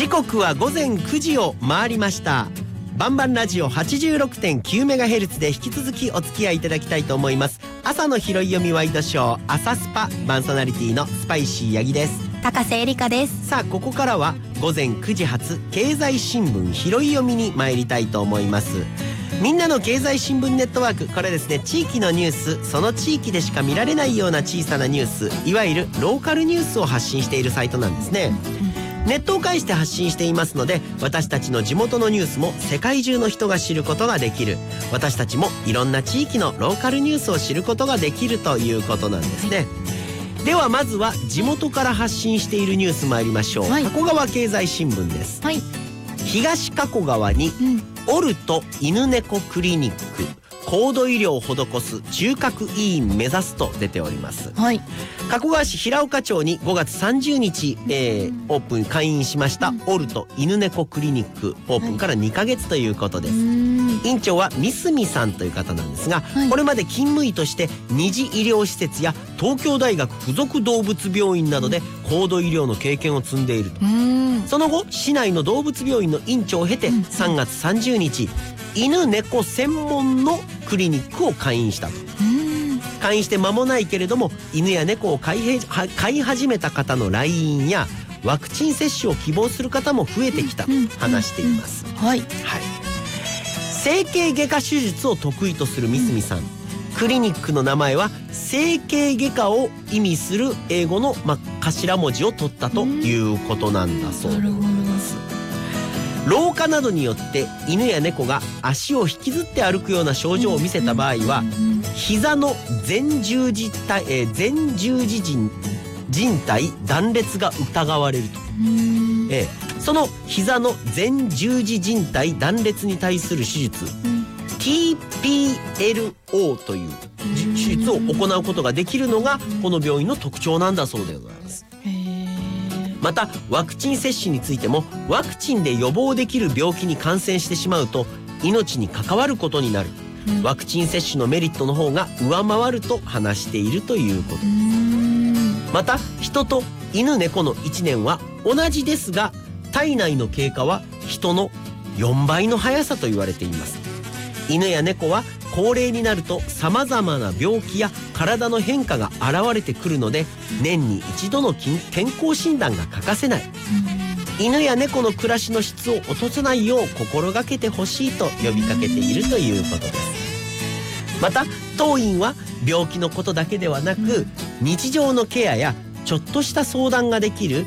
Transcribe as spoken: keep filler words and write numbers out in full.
時刻は午前くじを回りました。バンバンラジオ はちじゅうろくてんきゅうメガヘルツ で引き続きお付き合いいただきたいと思います。朝の拾い読みワイドショー朝スパ、パーソナリティのスパイシーヤギです。 高瀬エリカです。 さあここからは午前くじ発経済新聞拾い読みに参りたいと思います。みんなの経済新聞ネットワーク、これですね、地域のニュース、その地域でしか見られないような小さなニュース、いわゆるローカルニュースを発信しているサイトなんですね。ネットを介して発信していますので、私たちの地元のニュースも世界中の人が知ることができる、私たちもいろんな地域のローカルニュースを知ることができるということなんですね。ではまずは地元から発信しているニュース参りましょう、はい、加古川経済新聞です、はい、東加古川に、うん、オルト犬猫クリニック高度医療を施す中核医院目指すと出ております、はい、加古川市平岡町にごがつさんじゅうにち、えー、オープン開院しました、うん、オルト犬猫クリニックオープンからにかげつということです、はい、院長は三角さんという方なんですが、はい、これまで勤務医として二次医療施設や東京大学附属動物病院などで高度医療の経験を積んでいると。その後市内の動物病院の院長を経てさんがつさんじゅうにち犬猫専門のクリニックを開院したと。開院して間もないけれども犬や猫を飼い飼い始めた方の来院やワクチン接種を希望する方も増えてきたと話しています、はいはい、整形外科手術を得意とする三角さん、クリニックの名前は整形外科を意味する英語の、ま、頭文字を取ったということなんだそうです。老化などによって犬や猫が足を引きずって歩くような症状を見せた場合は、膝の前十字体、えー、前十字靭靭帯断裂が疑われると、えー、その膝の前十字靭帯断裂に対する手術、ティーピーエルオー という手術を行うことができるのがこの病院の特徴なんだそうでございます。またワクチン接種についても、ワクチンで予防できる病気に感染してしまうと命に関わることになる、うん、ワクチン接種のメリットの方が上回ると話しているということです。また人と犬猫のいちねんは同じですが、体内の経過は人のよんばいの速さと言われています。犬や猫は高齢になると様々な病気や体の変化が現れてくるので、年に一度の健康診断が欠かせない、うん、犬や猫の暮らしの質を落とさないよう心がけてほしいと呼びかけているということです。また当院は病気のことだけではなく、日常のケアやちょっとした相談ができる